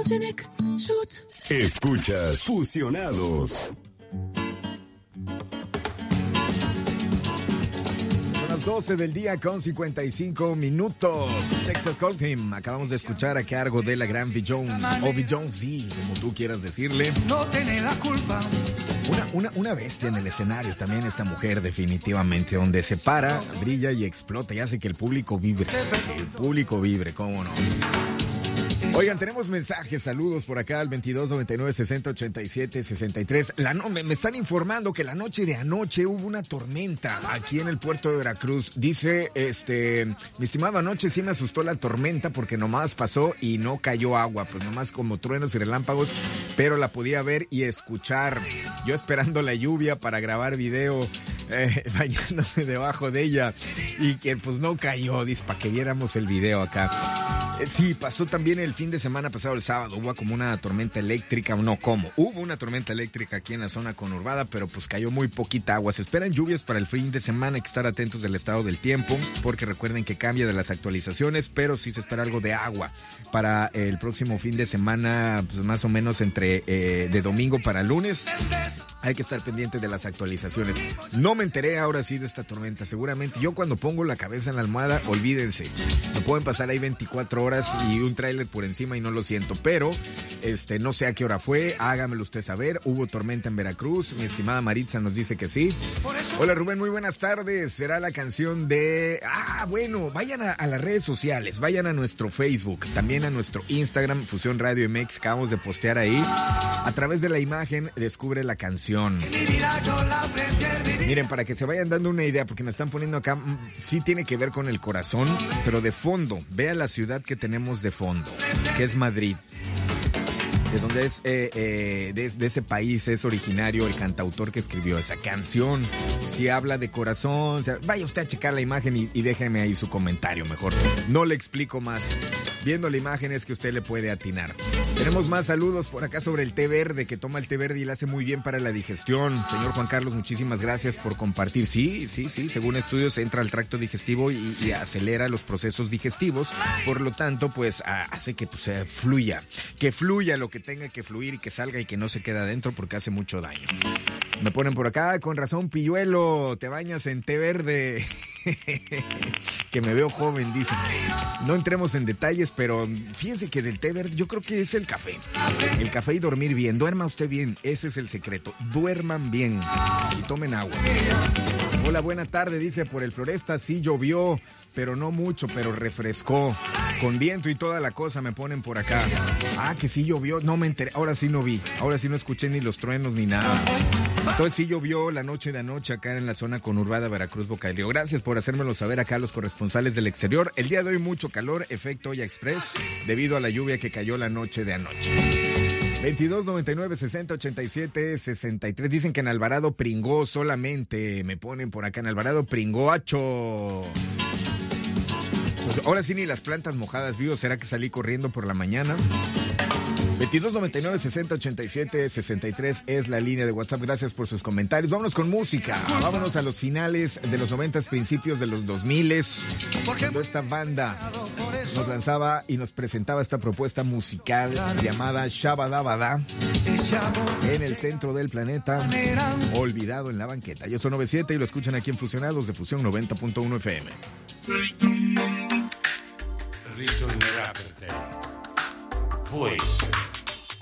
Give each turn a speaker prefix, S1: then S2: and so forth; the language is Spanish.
S1: Escuchas Fusionados.
S2: Son las 12 del día con 55 minutos. Texas Hold'em. Acabamos de escuchar a cargo de la gran Beyoncé, o Beyoncé, como tú quieras decirle.
S3: No tiene la culpa.
S2: Una bestia en el escenario también esta mujer, definitivamente, donde se para, brilla y explota y hace que el público vibre. Que el público vibre, cómo no. Oigan, tenemos mensajes, saludos por acá al 22 99 60 87 63. Me están informando que la noche de anoche hubo una tormenta aquí en el puerto de Veracruz. Dice, mi estimado, anoche sí me asustó la tormenta porque nomás pasó y no cayó agua, pues nomás como truenos y relámpagos, pero la podía ver y escuchar. Yo esperando la lluvia para grabar video, bañándome debajo de ella y que pues no cayó, dice, para que viéramos el video acá. Sí, pasó también el fin de semana pasado, el sábado, hubo como una tormenta eléctrica, hubo una tormenta eléctrica aquí en la zona conurbada, pero pues cayó muy poquita agua. Se esperan lluvias para el fin de semana, hay que estar atentos del estado del tiempo, porque recuerden que cambia de las actualizaciones, pero sí se espera algo de agua para el próximo fin de semana, pues más o menos entre de domingo para lunes. Hay que estar pendiente de las actualizaciones. No me enteré ahora sí de esta tormenta, seguramente. Yo cuando pongo la cabeza en la almohada, olvídense, me pueden pasar ahí 24 horas y un tráiler por encima y no lo siento, pero no sé a qué hora fue, hágamelo usted saber. Hubo tormenta en Veracruz, mi estimada Maritza nos dice que sí. Hola Rubén, muy buenas tardes. Será la canción de... bueno, vayan a las redes sociales, vayan a nuestro Facebook, también a nuestro Instagram, Fusión Radio MX, acabamos de postear ahí. A través de la imagen descubre la canción. Miren, para que se vayan dando una idea, porque me están poniendo acá, sí tiene que ver con el corazón, pero de fondo, vea la ciudad que tenemos de fondo, que es Madrid. De donde es, de ese país es originario el cantautor que escribió esa canción. Si habla de corazón, vaya usted a checar la imagen y déjeme ahí su comentario mejor. No le explico más. Viendo la imagen es que usted le puede atinar. Tenemos más saludos por acá sobre el té verde, que toma el té verde y le hace muy bien para la digestión. Señor Juan Carlos, muchísimas gracias por compartir. Sí, según estudios entra al tracto digestivo y acelera los procesos digestivos. Por lo tanto, pues hace que fluya. Que fluya lo que tenga que fluir y que salga y que no se quede adentro porque hace mucho daño. Me ponen por acá, con razón, Pilluelo, te bañas en té verde. Que me veo joven, dicen. No entremos en detalles, pero fíjense que del té verde yo creo que es el café. El café y dormir bien. Duerma usted bien, ese es el secreto. Duerman bien y tomen agua. Hola, buena tarde, dice por el Floresta. Sí llovió, pero no mucho, pero refrescó. Con viento y toda la cosa me ponen por acá. Que sí llovió, no me enteré. Ahora sí no vi, ahora sí no escuché ni los truenos ni nada. Entonces sí llovió la noche de anoche acá en la zona conurbada Veracruz, Boca del Río. Gracias por hacérmelo saber acá los corresponsales del exterior. El día de hoy mucho calor, efecto Olla Express, debido a la lluvia que cayó la noche de anoche. 22 99 60 87 63. Dicen que en Alvarado pringó solamente. Me ponen por acá en Alvarado pringó acho. Pues ahora sí ni las plantas mojadas vio. ¿Será que salí corriendo por la mañana? 22 99 60 87 63 es la línea de WhatsApp. Gracias por sus comentarios. Vámonos con música. Vámonos a los finales de los 90, principios de los 2000. Cuando esta banda nos lanzaba y nos presentaba esta propuesta musical llamada Shabadabada, en el centro del planeta, olvidado en la banqueta. Yo soy 97 y lo escuchan aquí en Fusionados de Fusión 90.1 FM.
S4: Ritornerà per te. Può essere.